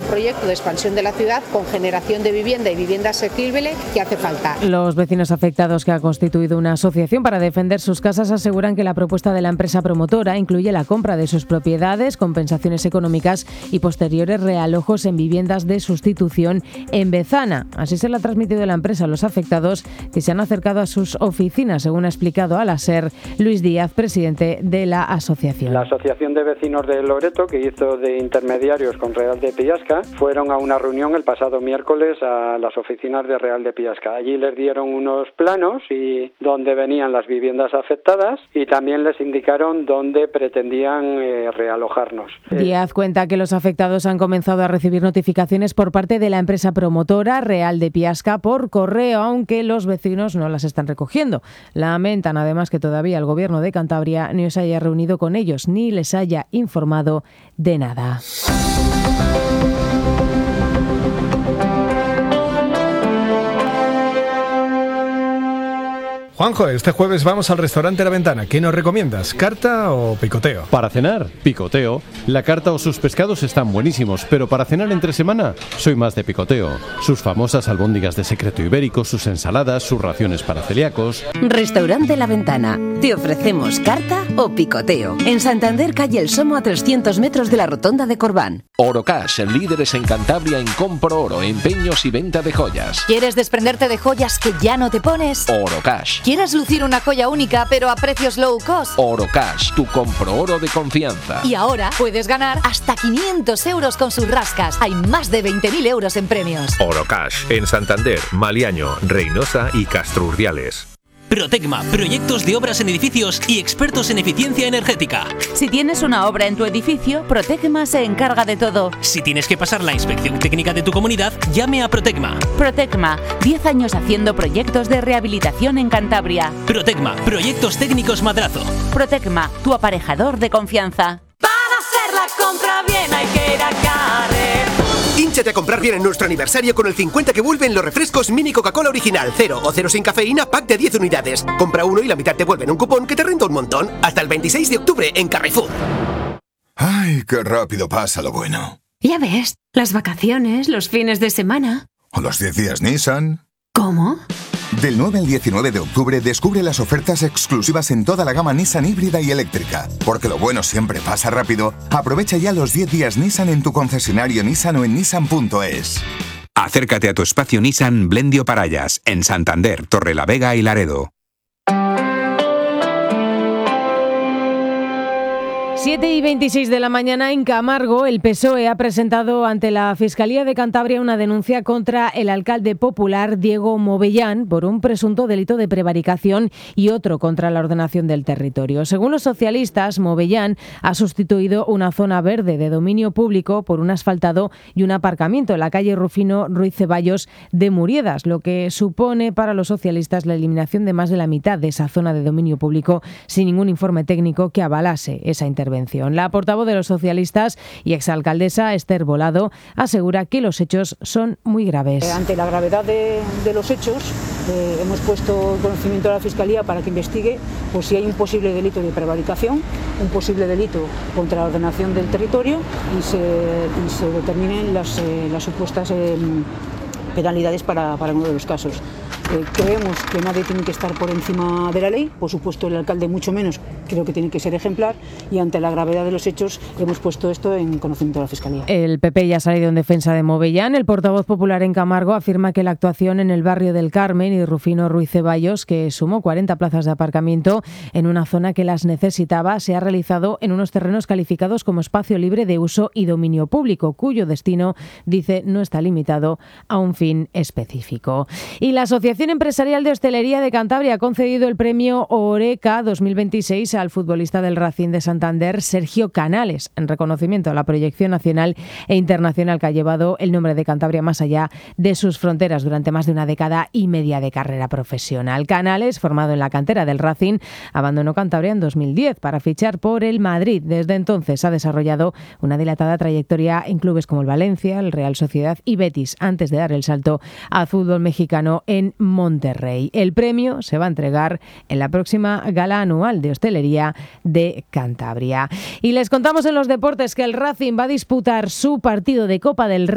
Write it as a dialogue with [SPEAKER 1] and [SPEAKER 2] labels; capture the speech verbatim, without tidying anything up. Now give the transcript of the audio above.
[SPEAKER 1] proyecto de expansión de la ciudad con generación de vivienda y vivienda asequible que hace falta.
[SPEAKER 2] Los vecinos afectados, que ha constituido una asociación para defender sus casas, aseguran que la propuesta de la empresa promotora incluye la compra de sus propiedades, compensaciones económicas y posteriores realojos en viviendas de sustitución en Bezana. Así se lo ha transmitido la empresa a los afectados, que se han acercado a sus oficinas, según ha explicado a la SER Luis Díaz, presidente de la asociación.
[SPEAKER 3] La Asociación de Vecinos de Loreto, que hizo de intermediarios con Real de Pillasca, fueron a una reunión el pasado miércoles a las oficinas de Real de Pillasca. Allí les dieron unos planos y donde venían las viviendas afectadas y también les indicaron dónde pretendían eh, realojarnos.
[SPEAKER 2] Díaz cuenta que los afectados han comenzado a recibir notificaciones por parte de la empresa promotora Real de Pillasca por correo, aunque los vecinos no las están recogiendo. Lamentan además que todavía el Gobierno de Cantabria no se haya reunido con ellos ni les haya informado de nada.
[SPEAKER 4] Juanjo, este jueves vamos al restaurante La Ventana. ¿Qué nos recomiendas? ¿Carta o picoteo?
[SPEAKER 5] Para cenar, picoteo. La carta o sus pescados están buenísimos, pero para cenar entre semana, soy más de picoteo. Sus famosas albóndigas de secreto ibérico, sus ensaladas, sus raciones para celíacos.
[SPEAKER 6] Restaurante La Ventana. Te ofrecemos carta o picoteo. En Santander, calle El Somo, a trescientos metros de la rotonda de Corbán.
[SPEAKER 7] Orocash, líderes en Cantabria en compro oro, empeños y venta de joyas.
[SPEAKER 8] ¿Quieres desprenderte de joyas que ya no te pones?
[SPEAKER 7] Orocash.
[SPEAKER 8] ¿Quieres lucir una joya única pero a precios low cost?
[SPEAKER 7] Orocash, tu compro oro de confianza.
[SPEAKER 8] Y ahora puedes ganar hasta quinientos euros con sus rascas. Hay más de veinte mil euros en premios.
[SPEAKER 9] Orocash, en Santander, Maliaño, Reynosa y Castro Urdiales.
[SPEAKER 10] Protecma, proyectos de obras en edificios y expertos en eficiencia energética.
[SPEAKER 11] Si tienes una obra en tu edificio, Protecma se encarga de todo.
[SPEAKER 10] Si tienes que pasar la inspección técnica de tu comunidad, llame a Protecma.
[SPEAKER 11] Protecma, diez años haciendo proyectos de rehabilitación en Cantabria.
[SPEAKER 10] Protecma, proyectos técnicos Madrazo.
[SPEAKER 11] Protecma, tu aparejador de confianza.
[SPEAKER 12] Para hacer la compra bien hay que ir a Carrefour.
[SPEAKER 13] Hínchate a comprar bien en nuestro aniversario con el cincuenta que vuelven los refrescos Mini Coca-Cola Original, cero o cero sin cafeína, pack de diez unidades. Compra uno y la mitad te vuelven un cupón que te renta un montón. Hasta el veintiséis de octubre en Carrefour.
[SPEAKER 14] Ay, qué rápido pasa lo bueno.
[SPEAKER 15] Ya ves, las vacaciones, los fines de semana.
[SPEAKER 14] O los diez días Nissan.
[SPEAKER 15] ¿Cómo?
[SPEAKER 14] Del nueve al diecinueve de octubre descubre las ofertas exclusivas en toda la gama Nissan híbrida y eléctrica. Porque lo bueno siempre pasa rápido. Aprovecha ya los diez días Nissan en tu concesionario Nissan o en nissan punto es.
[SPEAKER 16] Acércate a tu espacio Nissan Blendio Parayas, en Santander, Torrelavega y Laredo.
[SPEAKER 2] siete y veintiséis de la mañana en Camargo, el P S O E ha presentado ante la Fiscalía de Cantabria una denuncia contra el alcalde popular Diego Movellán por un presunto delito de prevaricación y otro contra la ordenación del territorio. Según los socialistas, Movellán ha sustituido una zona verde de dominio público por un asfaltado y un aparcamiento en la calle Rufino Ruiz Ceballos de Muriedas, lo que supone para los socialistas la eliminación de más de la mitad de esa zona de dominio público sin ningún informe técnico que avalase esa intervención. La portavoz de los socialistas y exalcaldesa Esther Bolado asegura que los hechos son muy graves.
[SPEAKER 17] Ante la gravedad de, de los hechos, eh, hemos puesto conocimiento a la Fiscalía para que investigue pues, si hay un posible delito de prevaricación, un posible delito contra la ordenación del territorio y se, y se determinen las, eh, las supuestas eh, penalidades para, para uno de los casos. Eh, creemos que nadie tiene que estar por encima de la ley, por supuesto el alcalde mucho menos, creo que tiene que ser ejemplar y ante la gravedad de los hechos hemos puesto esto en conocimiento de la Fiscalía.
[SPEAKER 2] El P P ya ha salido en defensa de Movellán. El portavoz popular en Camargo afirma que la actuación en el barrio del Carmen y Rufino Ruiz Ceballos, que sumó cuarenta plazas de aparcamiento en una zona que las necesitaba, se ha realizado en unos terrenos calificados como espacio libre de uso y dominio público, cuyo destino, dice, no está limitado a un fin específico. Y la Asociación Empresarial de Hostelería de Cantabria ha concedido el premio Oreca dos mil veintiséis al futbolista del Racing de Santander, Sergio Canales, en reconocimiento a la proyección nacional e internacional que ha llevado el nombre de Cantabria más allá de sus fronteras durante más de una década y media de carrera profesional. Canales, formado en la cantera del Racing, abandonó Cantabria en dos mil diez para fichar por el Madrid. Desde entonces ha desarrollado una dilatada trayectoria en clubes como el Valencia, el Real Sociedad y Betis, antes de dar el salto al fútbol mexicano en Monterrey. El premio se va a entregar en la próxima gala anual de hostelería de Cantabria. Y les contamos en los deportes que el Racing va a disputar su partido de Copa del Rey